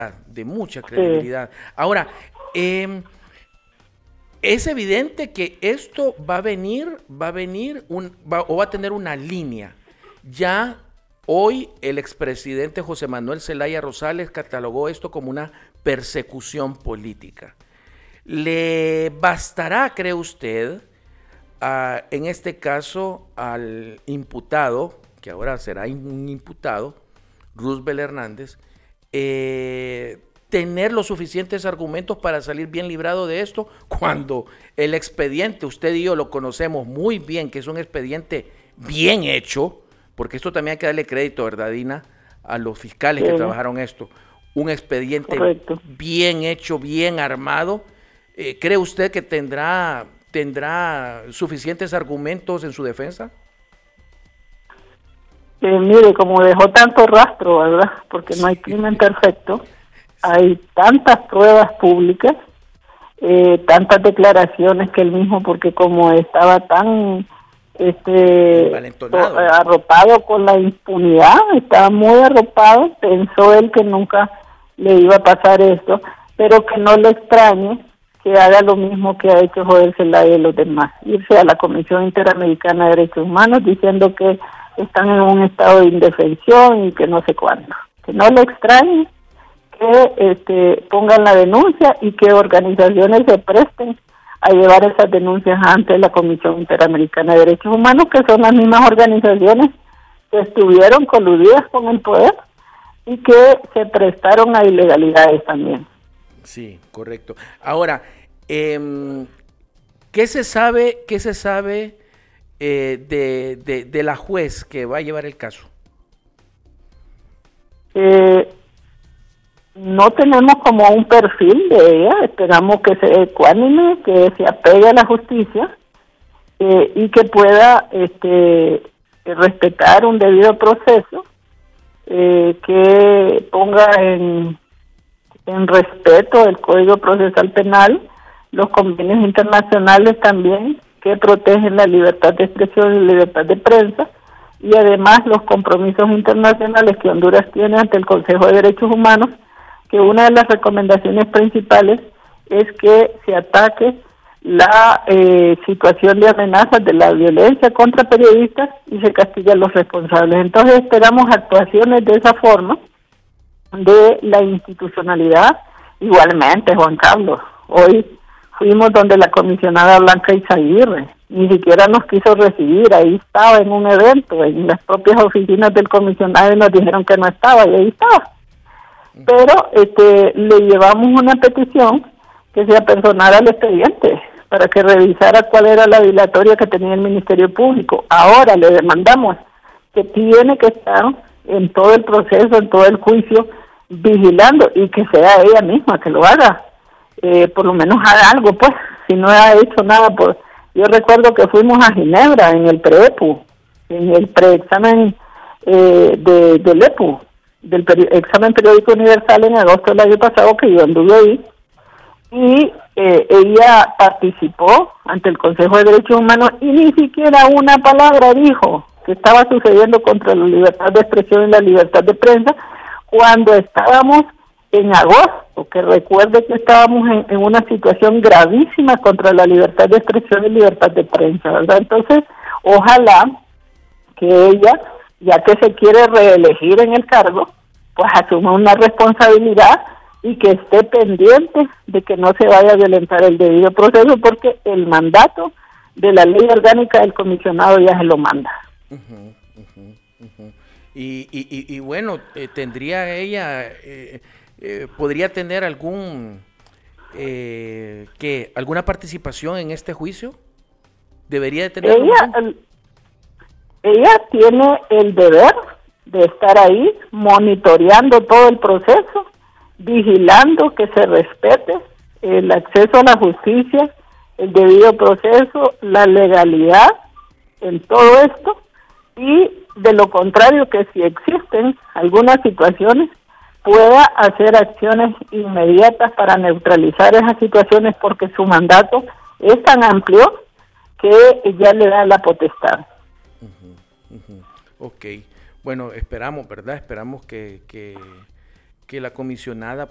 de mucha Sí. credibilidad. Ahora, es evidente que esto va a tener una línea. Ya hoy el expresidente José Manuel Zelaya Rosales catalogó esto como una persecución política. ¿Le bastará, cree usted, en este caso al imputado, que ahora será un imputado, Roosevelt Hernández, tener los suficientes argumentos para salir bien librado de esto, cuando el expediente, usted y yo lo conocemos muy bien, que es un expediente bien hecho, porque esto también hay que darle crédito, ¿verdad, Dina?, a los fiscales Sí, que trabajaron esto, un expediente correcto. bien hecho, bien armado. ¿Cree usted que tendrá suficientes argumentos en su defensa? Mire, como dejó tanto rastro, ¿verdad? Porque no hay crimen perfecto, hay tantas pruebas públicas, tantas declaraciones que él mismo, porque como estaba tan Envalentonado. arropado con la impunidad, estaba muy arropado, pensó él que nunca le iba a pasar esto, pero que no le extrañe que haga lo mismo que ha hecho Joel Zelaya y los demás, irse a la Comisión Interamericana de Derechos Humanos diciendo que están en un estado de indefensión y que no sé cuándo. Que no le extrañe que pongan la denuncia y que organizaciones se presten a llevar esas denuncias ante la Comisión Interamericana de Derechos Humanos, que son las mismas organizaciones que estuvieron coludidas con el poder y que se prestaron a ilegalidades también. Sí, correcto. Ahora, ¿qué se sabe de la juez que va a llevar el caso? No tenemos como un perfil de ella, esperamos que sea ecuánime, que se apegue a la justicia y que pueda respetar un debido proceso, que ponga en respeto el Código Procesal Penal, los convenios internacionales también que protegen la libertad de expresión y la libertad de prensa, y además los compromisos internacionales que Honduras tiene ante el Consejo de Derechos Humanos, que una de las recomendaciones principales es que se ataque la situación de amenazas de la violencia contra periodistas y se castigue a los responsables. Entonces esperamos actuaciones de esa forma de la institucionalidad. Igualmente, Juan Carlos, hoy fuimos donde la comisionada Blanca Izaguirre, ni siquiera nos quiso recibir, ahí estaba en un evento, en las propias oficinas del comisionado, y nos dijeron que no estaba, y ahí estaba. Pero le llevamos una petición que se apersonara al expediente para que revisara cuál era la dilatoria que tenía el Ministerio Público. Ahora le demandamos que tiene que estar en todo el proceso, en todo el juicio, vigilando, y que sea ella misma que lo haga, por lo menos haga algo, pues, si no ha hecho nada. Pues yo recuerdo que fuimos a Ginebra en el PREPU, en el preexamen del EPU, del examen periódico universal en agosto del año pasado, que yo anduve ahí, y ella participó ante el Consejo de Derechos Humanos y ni siquiera una palabra dijo que estaba sucediendo contra la libertad de expresión y la libertad de prensa, cuando estábamos en agosto, que recuerde que estábamos en una situación gravísima contra la libertad de expresión y libertad de prensa, ¿verdad? Entonces, ojalá que ella, ya que se quiere reelegir en el cargo, pues asuma una responsabilidad y que esté pendiente de que no se vaya a violentar el debido proceso, porque el mandato de la ley orgánica del comisionado ya se lo manda. Uh-huh, uh-huh, uh-huh. Y bueno, tendría ella, podría tener alguna participación en este juicio. ¿Debería de tenerlo? Ella tiene el deber de estar ahí monitoreando todo el proceso, vigilando que se respete el acceso a la justicia, el debido proceso, la legalidad en todo esto, y de lo contrario, que si existen algunas situaciones, pueda hacer acciones inmediatas para neutralizar esas situaciones, porque su mandato es tan amplio que ya le da la potestad. Uh-huh, uh-huh. Ok, bueno, esperamos, ¿verdad? Esperamos que la comisionada